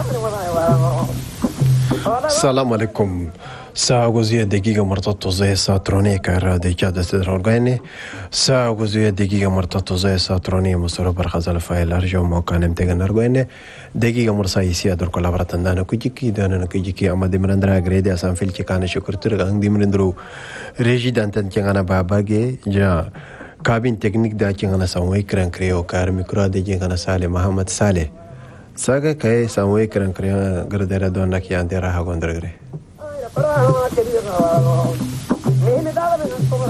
السلام عليكم. ساعة وزية دقيقة مرتبطة زي ساترونية كارا دي جادة تدرغيني. ساعة وزية دقيقة مرتبطة زي ساترونية مصر برخزال فايل أرجو موكا نمتغن نرغيني. دقيقة مرساي سيادر كولابراتن دانا كجيكي دانا كجيكي أما دي مرندرا غريدي أسان فيل كان شكر ترغان دي مرندرو ريجي دانتن كيانا باباجي جا كابين تكنيك دا كيانا ساموي كران كريو كار ميكرو دي كيانا سالي محمد سالي ساقا كاي ساموي كران كريو غرديرا دونا كيان دي راها غندرغري